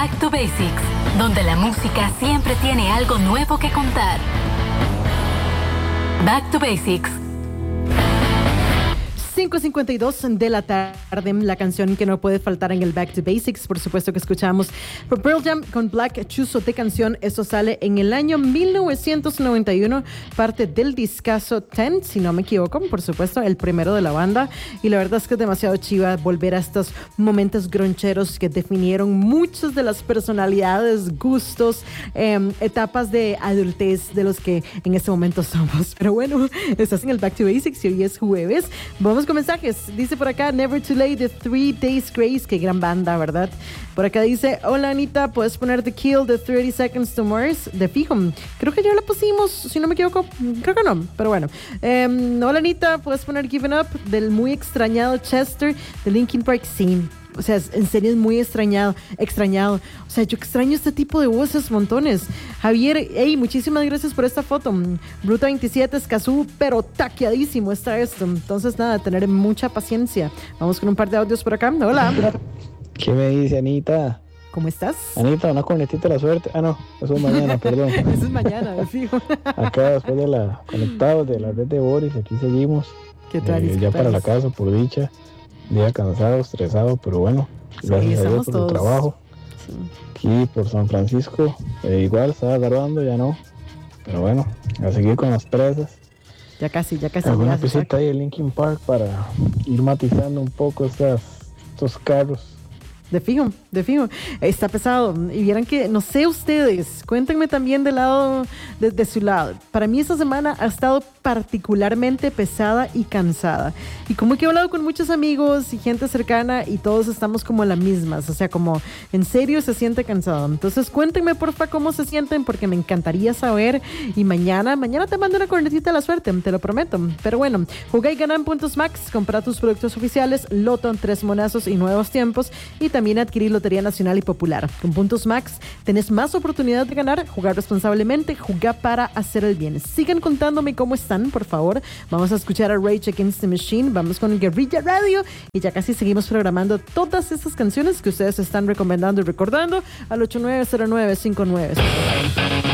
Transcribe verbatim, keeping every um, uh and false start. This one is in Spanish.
Back to Basics, donde la música siempre tiene algo nuevo que contar. Back to Basics. cinco cincuenta y dos de la tarde, la canción que no puede faltar en el Back to Basics, por supuesto que escuchamos por Pearl Jam con Black Chuzo de canción. Esto sale en el año mil novecientos noventa y uno, parte del discazo Ten, si no me equivoco, por supuesto, el primero de la banda. Y la verdad es que es demasiado chiva volver a estos momentos groncheros que definieron muchas de las personalidades, gustos, eh, etapas de adultez de los que en este momento somos. Pero bueno, estás en el Back to Basics y hoy es jueves. Vamos con mensajes. Dice por acá Never Too Late de Three Days Grace. Qué gran banda, ¿verdad? Por acá dice: hola Anita, ¿puedes poner The Kill de thirty Seconds to Mars? De fijo. Creo que ya la pusimos, si no me equivoco. Creo que no, pero bueno. Um, hola Anita, ¿puedes poner Given Up del muy extrañado Chester de Linkin Park? Sí. O sea, en serio es muy extrañado, extrañado. O sea, yo extraño este tipo de voces montones. Javier, hey, muchísimas gracias por esta foto. Bruta veintisiete, Escazú, pero taqueadísimo está esto. Entonces, nada, tener mucha paciencia. Vamos con un par de audios por acá. Hola. ¿Qué me dice Anita? ¿Cómo estás? Anita, una cornetita de la suerte. Ah, no, eso es mañana, perdón. Eso es mañana, me fijo. Acá después de la conectados de la red de Boris, aquí seguimos. ¿Qué tal? Eh, ya para la casa, por dicha. Día cansado, estresado, pero bueno, gracias sí, a Dios por todos. El trabajo. Sí. Aquí por San Francisco, eh, igual estaba grabando, ya no. Pero bueno, a seguir con las presas. Ya casi, ya casi. Alguna pesita ahí de Linkin Park para ir matizando un poco estas, estos carros. De fijo, de fijo. Está pesado. Y vieran que, no sé ustedes, cuéntenme también del lado, de, de su lado. Para mí esta semana ha estado particularmente pesada y cansada. Y como que he hablado con muchos amigos y gente cercana y todos estamos como las mismas. O sea, como en serio se siente cansado. Entonces cuéntenme porfa cómo se sienten porque me encantaría saber. Y mañana, mañana te mando una cornetita de la suerte, te lo prometo. Pero bueno, juega y gana en Puntos Max. Compra tus productos oficiales, Loto en tres monazos y nuevos tiempos. Y también adquirir Lotería Nacional y Popular. Con Puntos Max tenés más oportunidad de ganar, jugar responsablemente, jugar para hacer el bien. Sigan contándome cómo están, por favor. Vamos a escuchar a Rage Against the Machine, vamos con Guerrilla Radio y ya casi seguimos programando todas esas canciones que ustedes están recomendando y recordando al ocho nueve cero nueve cinco nueve.